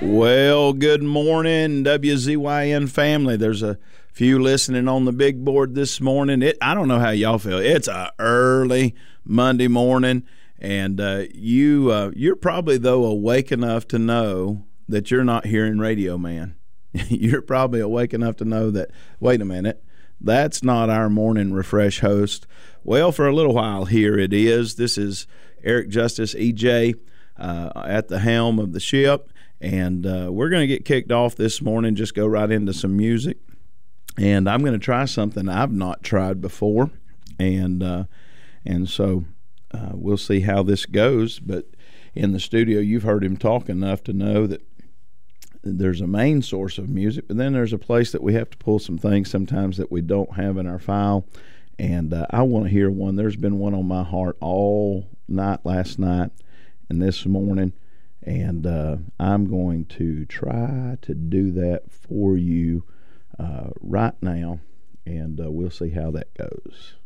Well, good morning, WZYN family. There's a few listening on the big board this morning. I don't know how y'all feel. It's a early Monday morning, and you're probably, though, awake enough to know that you're not hearing Radio Man. You're probably awake enough to know that, wait a minute, that's not our morning refresh host. Well, for a little while here it is. This is Eric Justice, EJ, at the helm of the ship. And we're going to get kicked off this morning, just go right into some music. And I'm going to try something I've not tried before. And so we'll see how this goes. But in the studio, you've heard him talk enough to know that there's a main source of music, but then there's a place that we have to pull some things sometimes that we don't have in our file. And I want to hear one. There's been one on my heart all night last night and this morning. And I'm going to try to do that for you right now, and we'll see how that goes.